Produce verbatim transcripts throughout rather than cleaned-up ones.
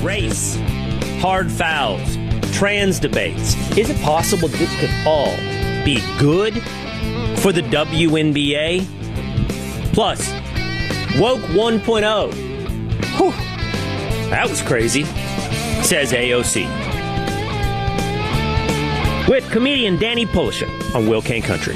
race, hard fouls, trans debates. Is it possible that this could all be good for the W N B A? Plus, Woke one point oh. Whew, that was crazy, says A O C. With comedian Danny Polishuk on Will Kane Country.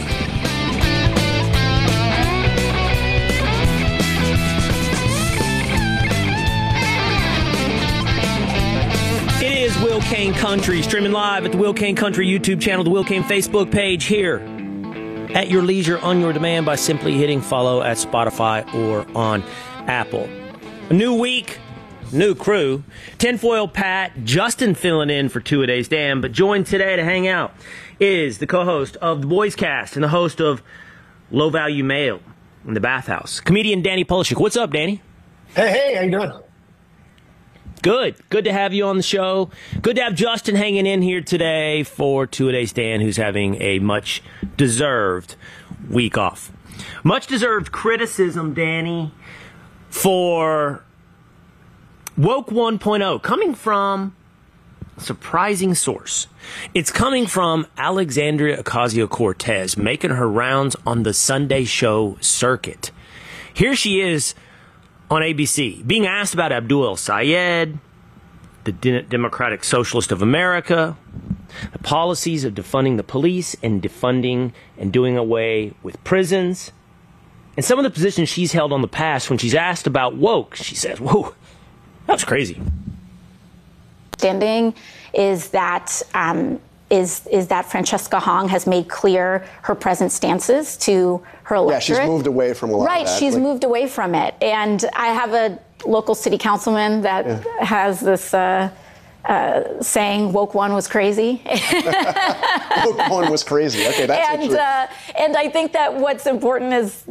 It is Will Kane Country, streaming live at the Will Kane Country YouTube channel, the Will Kane Facebook page, here at your leisure, on your demand, by simply hitting follow at Spotify or on Apple. A new week, new crew. Tinfoil Pat, Justin filling in for Two-A-Days Dan, but joined today to hang out is the co-host of The Boys Cast and the host of Low Value Mail in the Bathhouse, comedian Danny Polishuk. What's up, Danny? Hey, hey, how you doing? Good. Good to have you on the show. Good to have Justin hanging in here today for Two-A-Days Dan, who's having a much-deserved week off. Much-deserved criticism, Danny, for Woke one point oh, coming from a surprising source. It's coming from Alexandria Ocasio-Cortez, making her rounds on the Sunday show circuit. Here she is on A B C, being asked about Abdul El-Sayed, the De- Democratic Socialist of America, the policies of defunding the police and defunding and doing away with prisons, and some of the positions she's held on the past. When she's asked about woke, she says, whoa, that was crazy. Standing is that um, is is that Francesca Hong has made clear her present stances to her electorate. Yeah, she's moved away from a lot right, of that. she's like, moved away from it. And I have a local city councilman that yeah. has this uh, uh, saying, woke one was crazy. Woke one was crazy. Okay, that's and, actually... uh, and I think that what's important is...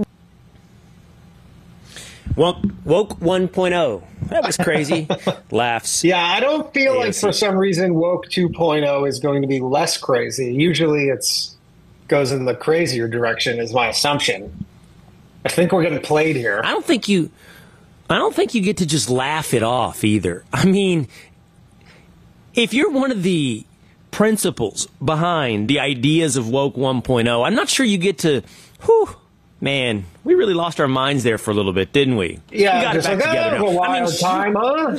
Woke, woke one point oh. That was crazy. Laughs. Yeah, I don't feel like for some reason Woke two point oh is going to be less crazy. Usually it's goes in the crazier direction is my assumption. I think we're getting played here. I don't think you I don't think you get to just laugh it off either. I mean, if you're one of the principles behind the ideas of Woke one point oh, I'm not sure you get to whew, man, we really lost our minds there for a little bit, didn't we? Yeah, we got just it back like, together that was now. a wild I mean, time, huh?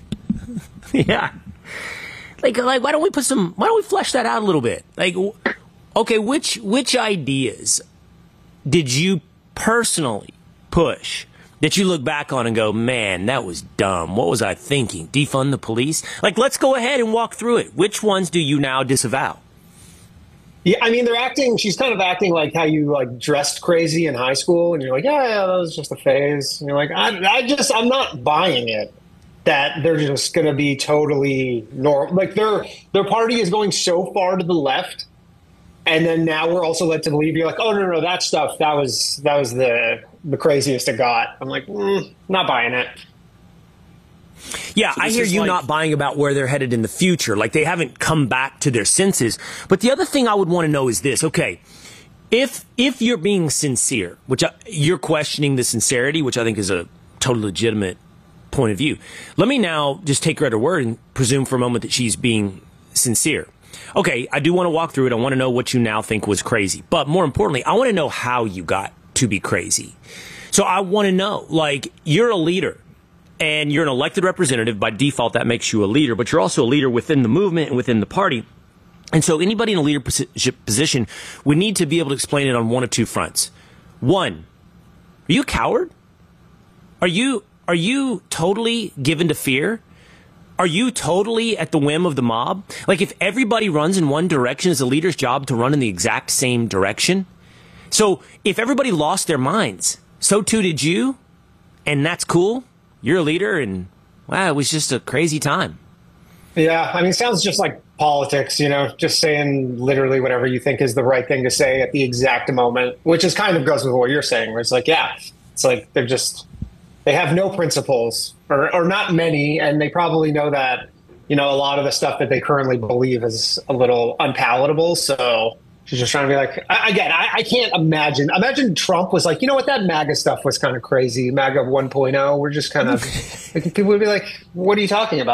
Yeah. Like, like, why don't we put some, why don't we flesh that out a little bit? Like, okay, which, which ideas did you personally push that you look back on and go, man, that was dumb. What was I thinking? Defund the police? Like, let's go ahead and walk through it. Which ones do you now disavow? Yeah, I mean, they're acting, she's kind of acting like how you like dressed crazy in high school. And you're like, yeah, yeah, that was just a phase. And you're like, I, I just, I'm not buying it that they're just going to be totally normal. Like their, their party is going so far to the left. And then now we're also led to believe you're like, oh, no, no, no, that stuff, that was, that was the, the craziest it got. I'm like, mm, not buying it. Yeah, so I hear you like, not buying about where they're headed in the future. Like they haven't come back to their senses. But the other thing I would want to know is this. Okay, if if you're being sincere, which I, you're questioning the sincerity, which I think is a totally legitimate point of view. Let me now just take her at her word and presume for a moment that she's being sincere. Okay, I do want to walk through it. I want to know what you now think was crazy. But more importantly, I want to know how you got to be crazy. So I want to know, like, you're a leader. And you're an elected representative. By default, that makes you a leader. But you're also a leader within the movement and within the party. And so anybody in a leadership position would need to be able to explain it on one of two fronts. One, are you a coward? Are you are you totally given to fear? Are you totally at the whim of the mob? Like if everybody runs in one direction, is a leader's job to run in the exact same direction? So if everybody lost their minds, so too did you. And that's cool. You're a leader, and wow, it was just a crazy time. Yeah, I mean, it sounds just like politics, you know, just saying literally whatever you think is the right thing to say at the exact moment, which is kind of goes with what you're saying, where it's like, yeah, it's like they're just, they have no principles, or, or not many, and they probably know that, you know, a lot of the stuff that they currently believe is a little unpalatable, so... She's just trying to be like, I, again, I, I can't imagine. Imagine Trump was like, you know what, that MAGA stuff was kind of crazy. MAGA one point oh, we're just kind of, like, people would be like, what are you talking about?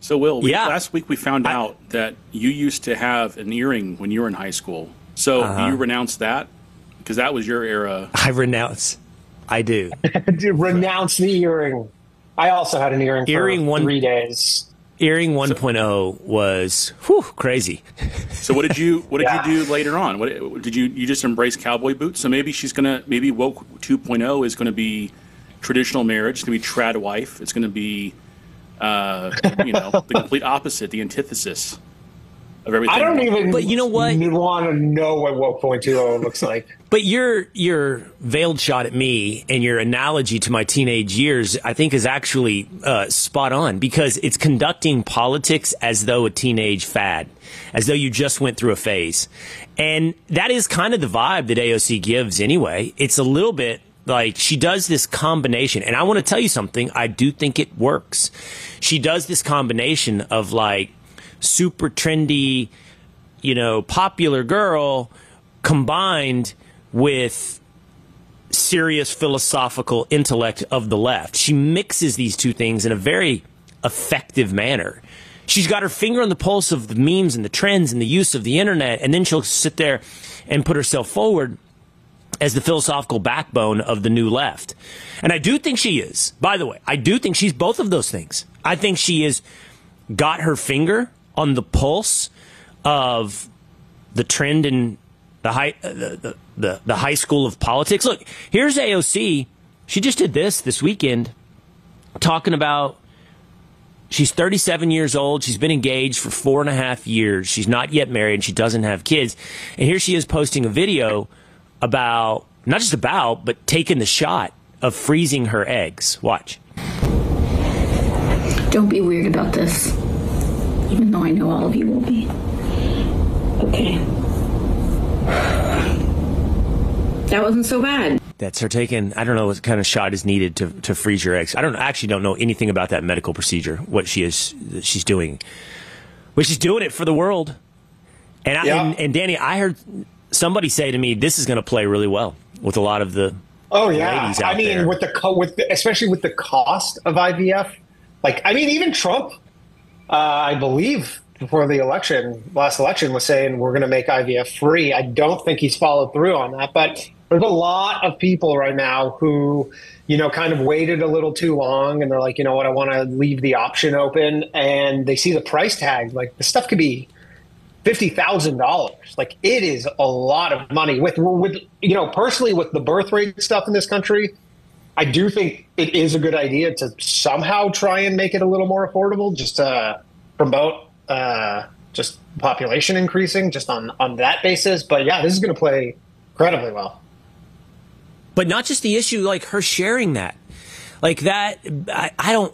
So, Will, we, Yeah. last week we found I- out that you used to have an earring when you were in high school. So, Uh-huh. do you renounce that? Because that was your era. I renounce. I do. Dude, renounce the earring. I also had an earring for Earring one- three days. Earring one point oh was whew, crazy. So, what did you what did Yeah. you do later on? What did you you just embrace cowboy boots? So maybe she's gonna maybe woke two point oh is gonna be traditional marriage. It's gonna be trad wife. It's gonna be uh, you know the complete opposite, the antithesis of everything. I don't even But you know what? want to know what woke point two oh looks like. But your your veiled shot at me and your analogy to my teenage years, I think, is actually uh, spot on, because it's conducting politics as though a teenage fad, as though you just went through a phase. And that is kind of the vibe that A O C gives anyway. It's a little bit like she does this combination. And I want to tell you something. I do think it works. She does this combination of like super trendy, you know, popular girl combined with serious philosophical intellect of the left. She mixes these two things in a very effective manner. She's got her finger on the pulse of the memes and the trends and the use of the internet, and then she'll sit there and put herself forward as the philosophical backbone of the new left. And I do think she is. By the way, I do think she's both of those things. I think she has got her finger on the pulse of the trend in the high, uh, the, the, the high school of politics. Look, here's A O C. She just did this this weekend, talking about she's thirty-seven years old. She's been engaged for four and a half years. She's not yet married. She doesn't have kids. And here she is posting a video about, not just about, but taking the shot of freezing her eggs. Watch. Don't be weird about this, even though I know all of you will be. Okay. That wasn't so bad. That's her taking, I don't know what kind of shot is needed to, to freeze your eggs. I don't actually don't know anything about that medical procedure, what she is, she's doing. But she's doing it for the world. And, I, Yeah. and, and Danny, I heard somebody say to me, this is going to play really well with a lot of the Oh yeah, ladies out I mean, there. with the co- with the, especially with the cost of I V F, like I mean, even Trump, uh, I believe before the election, last election, was saying we're going to make I V F free. I don't think he's followed through on that, but there's a lot of people right now who, you know, kind of waited a little too long, and they're like, you know what, I want to leave the option open, and they see the price tag, like the stuff could be fifty thousand dollars. Like it is a lot of money. With with you know, personally, with the birth rate stuff in this country, I do think it is a good idea to somehow try and make it a little more affordable, just to promote uh, just population increasing, just on on that basis. But yeah, this is going to play incredibly well. But not just the issue, like her sharing that, like that. I, I don't.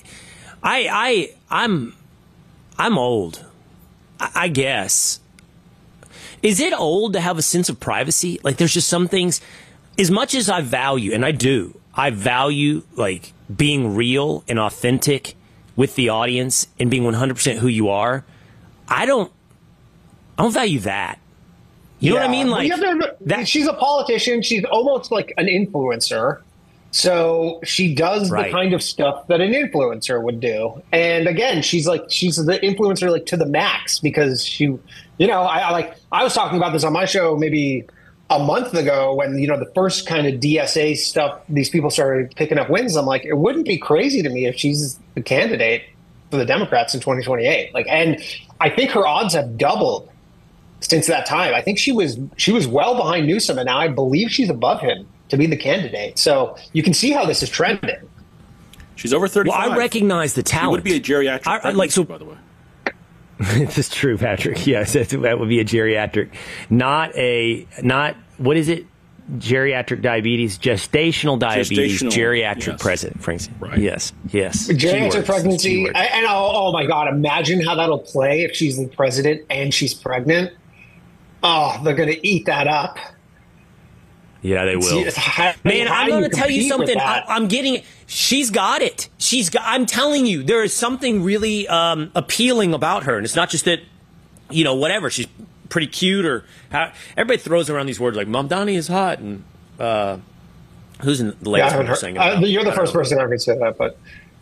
I I I'm I'm old. I, I guess. Is it old to have a sense of privacy? Like, there's just some things. As much as I value, and I do, I value like being real and authentic with the audience and being one hundred percent who you are. I don't. I don't value that. You know what I mean? Like Well, you have to- that. she's a politician. She's almost like an influencer. So she does Right. the kind of stuff that an influencer would do. And again, she's like, she's the influencer like to the max, because she, you know, I, I like, I was talking about this on my show maybe a month ago when, you know, the first kind of D S A stuff, these people started picking up wins. I'm like, it wouldn't be crazy to me if she's the candidate for the Democrats in twenty twenty-eight. Like, and I think her odds have doubled since that time. I think she was she was well behind Newsom, and now I believe she's above him to be the candidate. So you can see how this is trending. She's over thirty-five. Well, I recognize the She talent. would be a geriatric I- I- pregnancy, like, so- by the way. This is true, Patrick. Yes, that that would be a geriatric, not a not what is it? Geriatric diabetes, gestational diabetes, Gestational, geriatric yes. president. Frank. Right. Yes, yes. Geriatric Keywords, pregnancy, keywords. and oh, oh my God, imagine how that'll play if she's the president and she's pregnant. Oh, they're going to eat that up. Yeah, they will. See, how- Man, how I'm do going to tell you compete with something. I, that? I'm getting it. She's got it. She's got. I'm telling you, there is something really um, appealing about her, and it's not just that, you know, whatever. She's pretty cute, or how, everybody throws around these words like "Mamdani is hot" and uh, who's in the Yeah, I latest haven't one heard- saying uh, about? you're the I don't first know. person I ever say that, but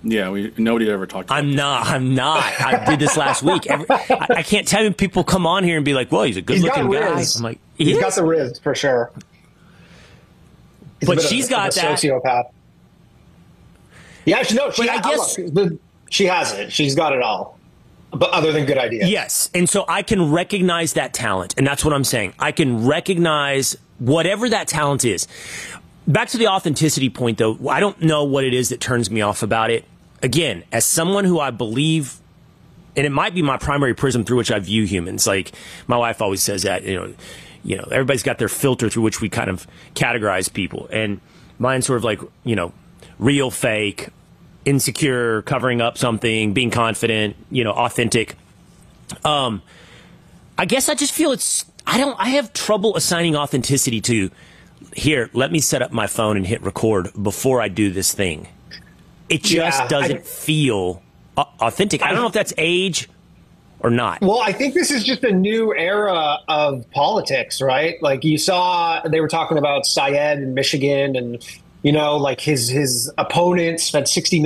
Yeah, we nobody ever talked about I'm this. not. I'm not. I did this last week. Every, I, I can't tell you people come on here and be like, "Well, he's a good-looking guy." Riz. I'm like, he he's is? got the Riz for sure. He's a But bit of she's a- got of a that. sociopath. Yeah, she, no, she, But I guess- look, the, she has it. She's got it all, but other than good ideas. Yes. And so I can recognize that talent. And that's what I'm saying. I can recognize whatever that talent is. Back to the authenticity point, though, I don't know what it is that turns me off about it. Again, as someone who I believe, and it might be my primary prism through which I view humans. Like my wife always says that, you know, you know, everybody's got their filter through which we kind of categorize people. And mine's sort of like, you know, real, fake, insecure, covering up something, being confident, you know, authentic. Um, I guess I just feel it's, I don't, I have trouble assigning authenticity to, here, let me set up my phone and hit record before I do this thing. It just Yeah, doesn't I- feel a- authentic. I don't know if that's age or not. Well, I think this is just a new era of politics, right? Like you saw, they were talking about Syed in Michigan, and you know, like his his opponent spent sixty